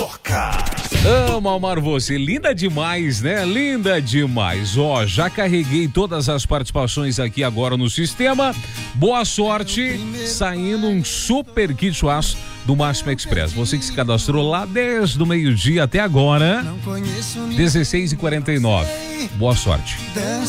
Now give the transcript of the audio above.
Toca. Amo amar você, linda demais, né? Linda demais. Ó, já carreguei todas as participações aqui agora no sistema. Boa sorte, saindo um super kit aço do Máximo Express. Você que se cadastrou lá desde o meio-dia até agora, 16h49. Boa sorte.